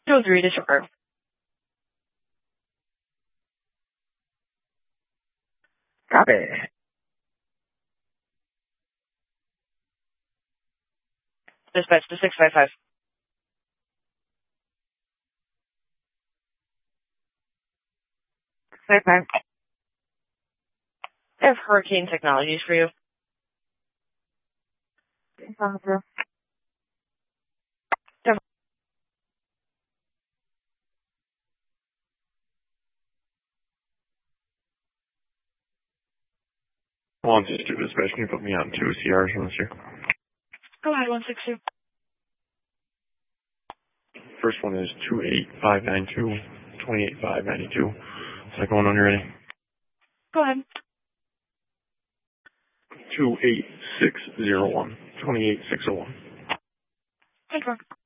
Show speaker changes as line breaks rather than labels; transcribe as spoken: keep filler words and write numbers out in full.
two oh three, disregard.
Copy.
Dispatch to six five five.
Five five.
I have Hurricane Technologies for you.
Come through.
One six two dispatch, can you put me on two C Rs from this year?
Go ahead, one six two.
First one is two eight five nine two, two eight five nine two. Second one when you're ready.
Go ahead.
two eight six zero one, two eight six zero one.
Thank you.